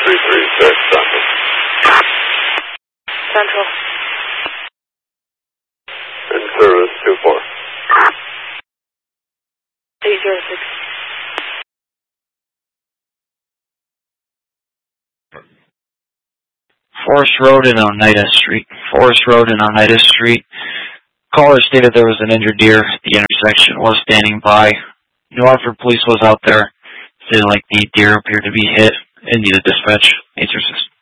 336 Central. Central. In service 24. 806. Forest Road and Oneida Street. Forest Road and Oneida Street. Caller stated there was an injured deer at the intersection, was standing by. New Hartford Police was out there, stated like the deer appeared to be hit and needed dispatch. 836.